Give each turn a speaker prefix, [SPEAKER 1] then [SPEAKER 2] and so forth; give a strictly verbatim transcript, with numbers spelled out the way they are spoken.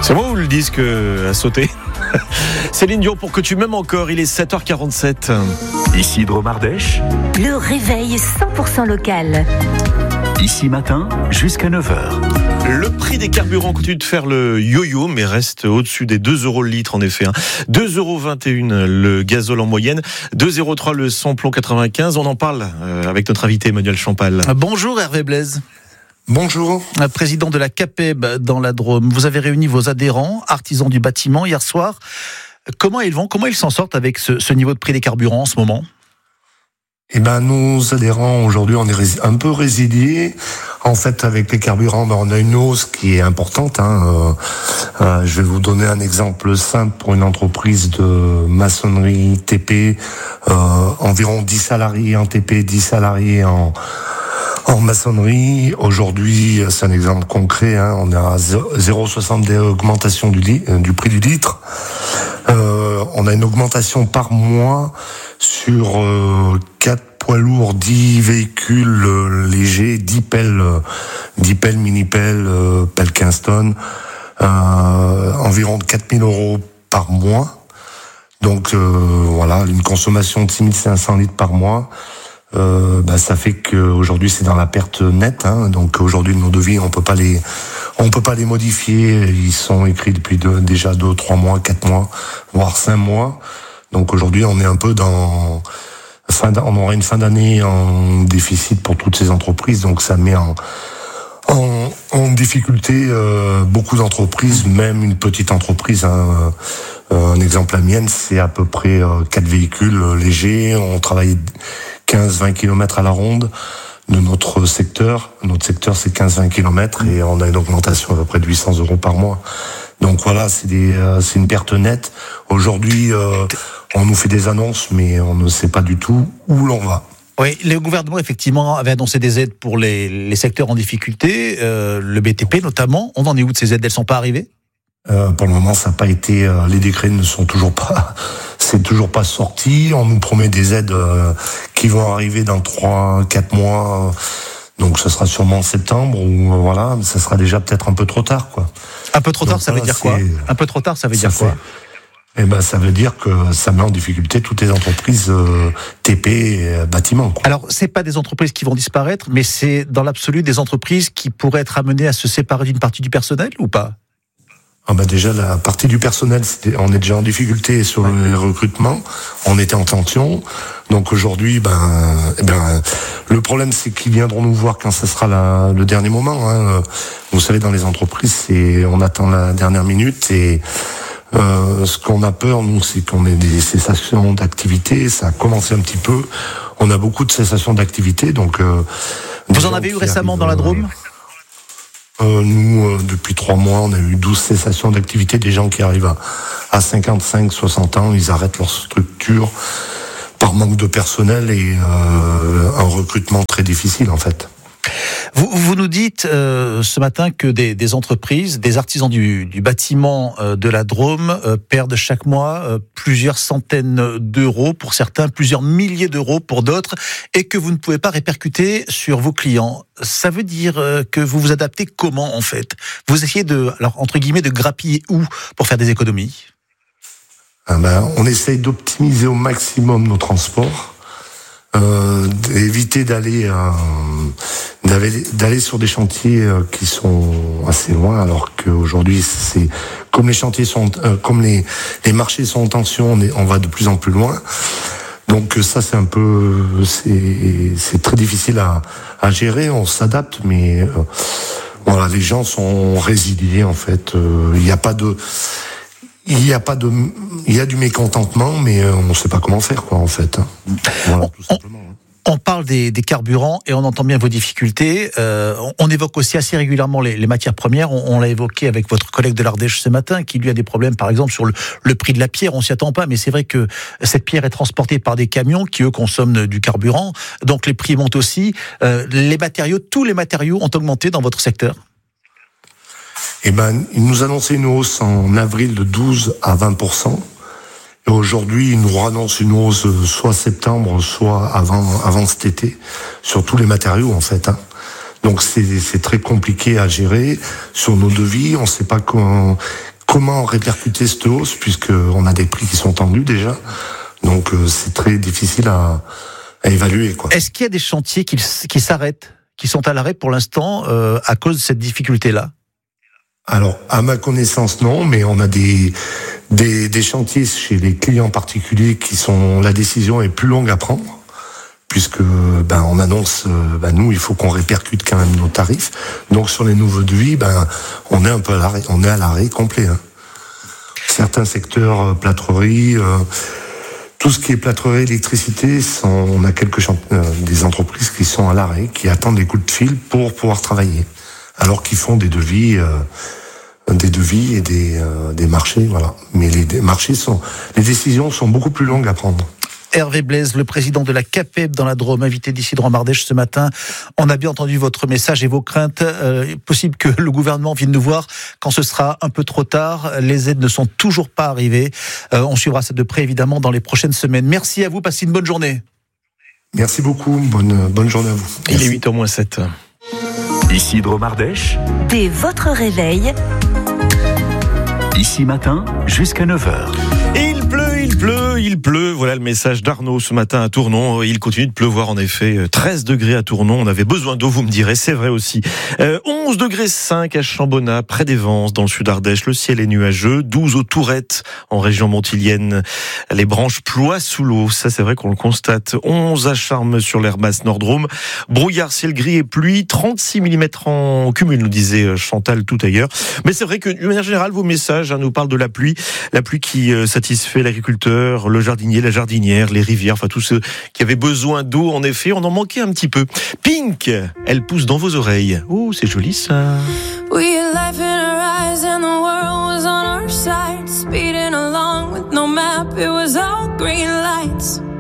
[SPEAKER 1] C'est moi ou le disque a sauté? Céline Dion, pour que tu m'aimes encore, il est sept heures quarante-sept.
[SPEAKER 2] Ici Dromardèche.
[SPEAKER 3] Le réveil cent pour cent local.
[SPEAKER 2] Ici matin, jusqu'à neuf heures.
[SPEAKER 1] Le prix des carburants continue de faire le yo-yo, mais reste au-dessus des deux euros le litre, en effet. deux euros vingt et un le gazole en moyenne, deux euros zéro trois le samplon quatre-vingt-quinze. On en parle avec notre invité Emmanuel Champal.
[SPEAKER 4] Bonjour Hervé Blaise.
[SPEAKER 5] Bonjour.
[SPEAKER 4] Président de la CAPEB dans la Drôme. Vous avez réuni vos adhérents, artisans du bâtiment, hier soir. Comment ils vont, comment ils s'en sortent avec ce, ce niveau de prix des carburants en ce moment ?
[SPEAKER 5] Eh ben, nos adhérents, aujourd'hui, on est un peu résiliés. En fait, avec les carburants, ben, on a une hausse qui est importante. Hein. Euh, euh, je vais vous donner un exemple simple pour une entreprise de maçonnerie T P. Euh, environ dix salariés en T P, dix salariés en, en maçonnerie. Aujourd'hui, c'est un exemple concret. Hein. On a zéro virgule soixante-dix augmentation du, lit, du prix du litre. Euh, on a une augmentation par mois sur euh, quatre poids lourds, dix véhicules euh, légers, dix pelles, euh, dix pelles, mini-pelles, euh, pelles quinze tonnes, euh, environ quatre mille euros par mois. Donc euh, voilà, une consommation de six mille cinq cents litres par mois. Euh, bah, ça fait qu'aujourd'hui c'est dans la perte nette. Hein. Donc aujourd'hui nos devis on peut pas les on peut pas les modifier. Ils sont écrits depuis de, déjà deux, trois mois, quatre mois, voire cinq mois. Donc aujourd'hui, on est un peu dans fin, on aura une fin d'année en déficit pour toutes ces entreprises. Donc ça met en en, en difficulté euh, beaucoup d'entreprises, même une petite entreprise. Hein. Euh, un exemple, la mienne, c'est à peu près euh, quatre véhicules euh, légers. On travaille quinze à vingt kilomètres à la ronde de notre secteur. Notre secteur, c'est quinze à vingt kilomètres et on a une augmentation à peu près de huit cents euros par mois. Donc voilà, c'est des, euh, c'est une perte nette. Aujourd'hui, euh, on nous fait des annonces, mais on ne sait pas du tout où l'on va.
[SPEAKER 4] Oui, le gouvernement, effectivement, avait annoncé des aides pour les, les secteurs en difficulté, euh, le B T P notamment. On en est où de ces aides ? Elles ne sont pas arrivées ?
[SPEAKER 5] euh, Pour le moment, ça n'a pas été... Euh, les décrets ne sont toujours pas... C'est toujours pas sorti. On nous promet des aides euh, qui vont arriver dans trois, quatre mois. Donc, ce sera sûrement en septembre ou euh, voilà. Ça sera déjà peut-être un peu trop tard, quoi.
[SPEAKER 4] Un peu trop tard,
[SPEAKER 5] Donc,
[SPEAKER 4] ça veut dire quoi ? Un peu trop tard, ça veut dire quoi ?
[SPEAKER 5] Eh ben, ça veut dire que ça met en difficulté toutes les entreprises euh, T P et euh, bâtiments. Quoi.
[SPEAKER 4] Alors, c'est pas des entreprises qui vont disparaître, mais c'est dans l'absolu des entreprises qui pourraient être amenées à se séparer d'une partie du personnel ou pas ?
[SPEAKER 5] Ah ben déjà, la partie du personnel, c'était, on est déjà en difficulté sur ouais. le recrutement. On était en tension. Donc aujourd'hui, ben, eh ben, le problème, c'est qu'ils viendront nous voir quand ce sera la, le dernier moment. Hein. Vous savez, dans les entreprises, c'est, on attend la dernière minute et euh, ce qu'on a peur, nous, c'est qu'on ait des cessations d'activité. Ça a commencé un petit peu. On a beaucoup de cessations d'activité. Donc, euh,
[SPEAKER 4] vous en avez eu récemment arrivent, dans la Drôme ?
[SPEAKER 5] Euh, nous, euh, depuis trois mois, on a eu douze cessations d'activité. Des gens qui arrivent à, à cinquante-cinq, soixante ans, ils arrêtent leur structure par manque de personnel et euh, un recrutement très difficile, en fait.
[SPEAKER 4] Vous, vous nous dites euh, ce matin que des, des entreprises, des artisans du, du bâtiment euh, de la Drôme euh, perdent chaque mois euh, plusieurs centaines d'euros pour certains, plusieurs milliers d'euros pour d'autres, et que vous ne pouvez pas répercuter sur vos clients. Ça veut dire euh, que vous vous adaptez comment en fait ? Vous essayez de, alors entre guillemets, de grappiller où pour faire des économies ?
[SPEAKER 5] Ah ben, on essaye d'optimiser au maximum nos transports. Euh, d'éviter d'aller, euh, d'aller d'aller sur des chantiers euh, qui sont assez loin, alors qu'aujourd'hui c'est comme les chantiers sont euh, comme les les marchés sont en tension, on, est, on va de plus en plus loin. Donc ça c'est un peu c'est c'est très difficile à à gérer. On s'adapte, mais euh, voilà, les gens sont résiliés en fait. Il n'y a pas de Il y a pas de, il y a du mécontentement, mais on ne sait pas comment faire, quoi, en fait. Voilà, tout simplement.
[SPEAKER 4] On, on parle des, des carburants et on entend bien vos difficultés. Euh, on, on évoque aussi assez régulièrement les, les matières premières. On, on l'a évoqué avec votre collègue de l'Ardèche ce matin, qui lui a des problèmes, par exemple, sur le, le prix de la pierre. On s'y attend pas, mais c'est vrai que cette pierre est transportée par des camions qui, eux, consomment du carburant. Donc les prix montent aussi. Euh, les matériaux, tous les matériaux ont augmenté dans votre secteur.
[SPEAKER 5] Eh ben, il nous annonçait une hausse en avril de douze à vingt pour cent. Et aujourd'hui, il nous annonce une hausse soit septembre, soit avant, avant cet été, sur tous les matériaux, en fait. Hein. Donc, c'est, c'est très compliqué à gérer. Sur nos devis, on ne sait pas quand, comment répercuter cette hausse, puisqu'on a des prix qui sont tendus déjà. Donc euh, c'est très difficile à, à évaluer, quoi.
[SPEAKER 4] Est-ce qu'il y a des chantiers qui, qui s'arrêtent, qui sont à l'arrêt pour l'instant euh, à cause de cette difficulté-là ?
[SPEAKER 5] Alors, à ma connaissance, non, mais on a des, des, des chantiers chez les clients particuliers qui sont, la décision est plus longue à prendre, puisque, ben, on annonce, ben, nous, il faut qu'on répercute quand même nos tarifs. Donc, sur les nouveaux devis, ben, on est un peu à l'arrêt, on est à l'arrêt complet, hein. Certains secteurs, euh, plâtrerie, euh, tout ce qui est plâtrerie, électricité, sont, on a quelques chant- euh, des entreprises qui sont à l'arrêt, qui attendent des coups de fil pour pouvoir travailler. Alors qu'ils font des devis, euh, des devis et des, euh, des marchés, voilà. Mais les, les marchés sont, les décisions sont beaucoup plus longues à prendre.
[SPEAKER 4] Hervé Blaise, le président de la CAPEB dans la Drôme, invité d'Isidre Amardèche ce matin. On a bien entendu votre message et vos craintes. Euh, possible que le gouvernement vienne nous voir quand ce sera un peu trop tard. Les aides ne sont toujours pas arrivées. Euh, on suivra ça de près, évidemment, dans les prochaines semaines. Merci à vous, passez une bonne journée.
[SPEAKER 5] Merci beaucoup, bonne, bonne journée à vous.
[SPEAKER 1] Il est huit heures moins sept.
[SPEAKER 2] Isidre Mardèche,
[SPEAKER 3] Dès votre réveil,
[SPEAKER 2] ici matin jusqu'à neuf heures.
[SPEAKER 1] Et il pleut, il pleut, il pleut. Voilà le message d'Arnaud ce matin à Tournon. Il continue de pleuvoir en effet. treize degrés à Tournon. On avait besoin d'eau, vous me direz. C'est vrai aussi. Euh, onze degrés cinq à Chambonnat, près des Vences, dans le sud Ardèche. Le ciel est nuageux. douze aux Tourettes, en région montilienne. Les branches ploient sous l'eau. Ça, c'est vrai qu'on le constate. onze à Charmes sur l'aire basse Nord-Drôme. Brouillard, ciel gris et pluie. trente-six millimètres en cumul, nous disait Chantal tout ailleurs. Mais c'est vrai que, d'une manière générale, vos messages hein, nous parlent de la pluie. La pluie qui euh, satisfait l'agriculteur, le jardinier, la jardinière, les rivières, enfin tous ceux qui avaient besoin d'eau. En effet, on en manquait un petit peu. Pink, elle pousse dans vos oreilles. Oh, c'est joli ça.
[SPEAKER 6] We had life in our eyes and the world was on our side, speeding along with no map, it was all green lights.